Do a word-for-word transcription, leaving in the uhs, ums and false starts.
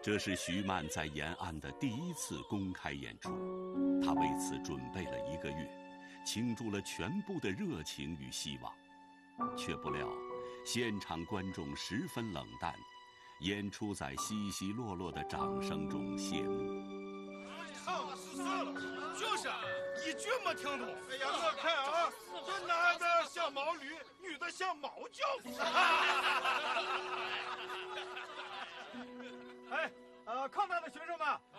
这是徐曼在延安的第一次公开演出，他为此准备了一个月，倾注了全部的热情与希望，却不料现场观众十分冷淡，演出在稀稀落落的掌声中谢幕。 唱的是啥了？就是一句没听懂。哎呀，我看啊，这男的像毛驴，女的像毛教子。 哎，呃，抗战的学生们，